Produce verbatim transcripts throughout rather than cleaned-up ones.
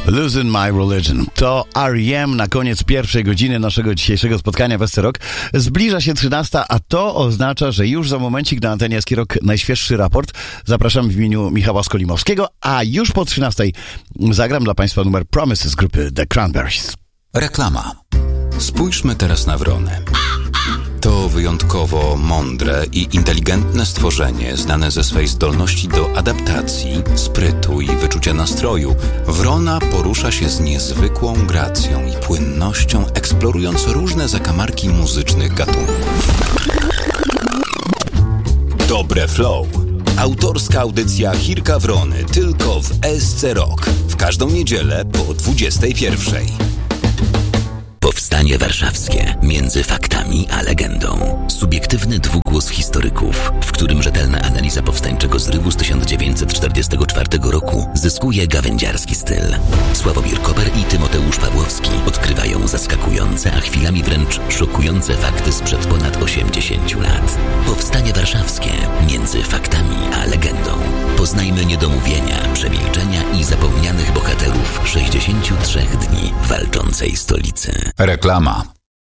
Losing My Religion. To R E M na koniec pierwszej godziny naszego dzisiejszego spotkania w S C Rock. Zbliża się trzynasta, a to oznacza, że już za momencik na antenie S C Rock najświeższy raport. Zapraszam w imieniu Michała Skolimowskiego, a już po trzynastej zagram dla Państwa numer Promises grupy The Cranberries. Reklama. Spójrzmy teraz na wronę. To wyjątkowo mądre i inteligentne stworzenie, znane ze swej zdolności do adaptacji, sprytu i wyczucia nastroju. Wrona porusza się z niezwykłą gracją i płynnością, eksplorując różne zakamarki muzycznych gatunków. Dobre flow. Autorska audycja Chirka Wrony tylko w S C Rock. W każdą niedzielę po dwudziestej pierwszej. Powstanie Warszawskie. Między faktami a legendą. Subiektywny dwugłos historyków, w którym rzetelna analiza powstańczego zrywu z tysiąc dziewięćset czterdziestego czwartego roku zyskuje gawędziarski styl. Sławomir Koper i Tymoteusz Pawłowski odkrywają zaskakujące, a chwilami wręcz szokujące fakty sprzed ponad osiemdziesięciu lat. Powstanie Warszawskie. Między faktami a legendą. Poznajmy niedomówienia, przemilczenia i zapomnianych bohaterów sześćdziesięciu trzech dni walczącej stolicy. Reklama.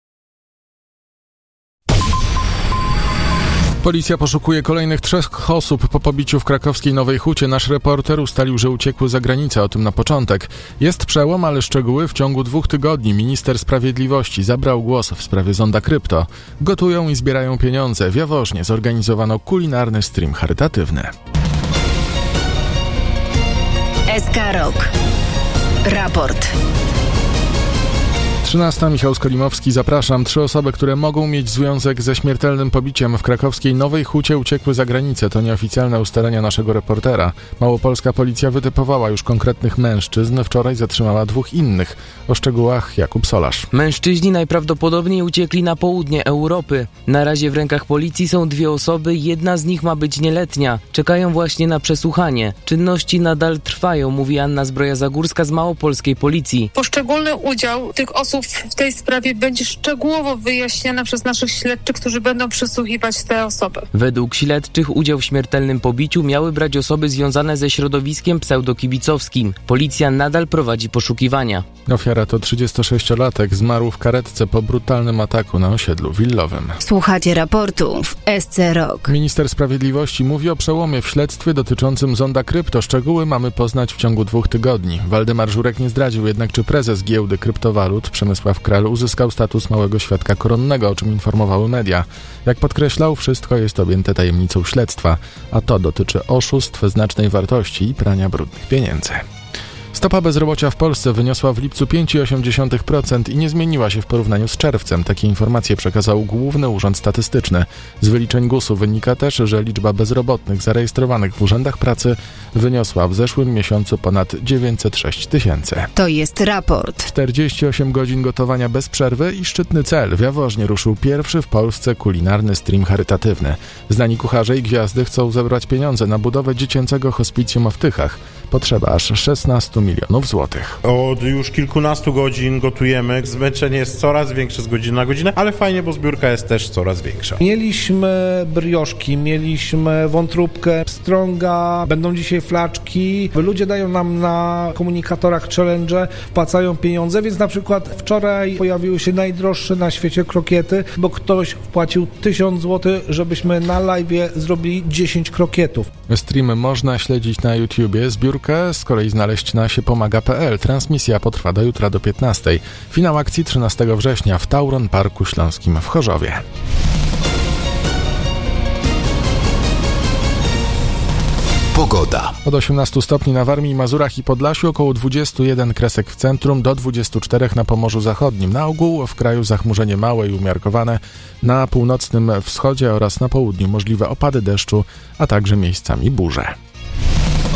Policja poszukuje kolejnych trzech osób po pobiciu w krakowskiej Nowej Hucie. Nasz reporter ustalił, że uciekły za granicę, o tym na początek. Jest przełom, ale szczegóły w ciągu dwóch tygodni. Minister Sprawiedliwości zabrał głos w sprawie zonda krypto. Gotują i zbierają pieniądze. W Jaworznie zorganizowano kulinarny stream charytatywny. S K Rock. Raport. trzynasta. Michał Skolimowski, zapraszam. Trzy osoby, które mogą mieć związek ze śmiertelnym pobiciem w krakowskiej Nowej Hucie, uciekły za granicę. To nieoficjalne ustalenia naszego reportera. Małopolska policja wytypowała już konkretnych mężczyzn. Wczoraj zatrzymała dwóch innych. O szczegółach Jakub Solarz. Mężczyźni najprawdopodobniej uciekli na południe Europy. Na razie w rękach policji są dwie osoby. Jedna z nich ma być nieletnia. Czekają właśnie na przesłuchanie. Czynności nadal trwają, mówi Anna Zbroja-Zagórska z małopolskiej policji. Poszczególny udział tych osób w tej sprawie będzie szczegółowo wyjaśniana przez naszych śledczych, którzy będą przesłuchiwać te osoby. Według śledczych udział w śmiertelnym pobiciu miały brać osoby związane ze środowiskiem pseudokibicowskim. Policja nadal prowadzi poszukiwania. Ofiara to trzydziestosześciolatek, zmarł w karetce po brutalnym ataku na osiedlu willowym. Słuchacie raportu w S C Rock. Minister Sprawiedliwości mówi o przełomie w śledztwie dotyczącym zonda krypto. Szczegóły mamy poznać w ciągu dwóch tygodni. Waldemar Żurek nie zdradził jednak, czy prezes giełdy kryptowalut Przemysław Kral uzyskał status małego świadka koronnego, o czym informowały media. Jak podkreślał, wszystko jest objęte tajemnicą śledztwa, a to dotyczy oszustw znacznej wartości i prania brudnych pieniędzy. Stopa bezrobocia w Polsce wyniosła w lipcu pięć przecinek osiem procent i nie zmieniła się w porównaniu z czerwcem. Takie informacje przekazał Główny Urząd Statystyczny. Z wyliczeń gusu wynika też, że liczba bezrobotnych zarejestrowanych w urzędach pracy wyniosła w zeszłym miesiącu ponad dziewięćset sześć tysięcy. To jest raport. czterdzieści osiem godzin gotowania bez przerwy i szczytny cel. W Jaworznie ruszył pierwszy w Polsce kulinarny stream charytatywny. Znani kucharze i gwiazdy chcą zebrać pieniądze na budowę dziecięcego hospicjum w Tychach. Potrzeba aż szesnaście milionów złotych. Od już kilkunastu godzin gotujemy. Zmęczenie jest coraz większe z godziny na godzinę, ale fajnie, bo zbiórka jest też coraz większa. Mieliśmy brioszki, mieliśmy wątróbkę, pstrąga, będą dzisiaj flaczki. Ludzie dają nam na komunikatorach challenge, wpłacają pieniądze, więc na przykład wczoraj pojawiły się najdroższe na świecie krokiety, bo ktoś wpłacił tysiąc złotych, żebyśmy na live'ie zrobili dziesięć krokietów. Streamy można śledzić na YouTubie, zbiórkę z kolei znaleźć na siepomaga kropka p l. Transmisja potrwa do jutra do piętnastej. Finał akcji trzynastego września w Tauron Parku Śląskim w Chorzowie. Pogoda. Od osiemnastu stopni na Warmii, Mazurach i Podlasiu, około dwudziestu jeden kresek w centrum, do dwudziestu czterech na Pomorzu Zachodnim. Na ogół w kraju zachmurzenie małe i umiarkowane. Na północnym wschodzie oraz na południu możliwe opady deszczu, a także miejscami burze.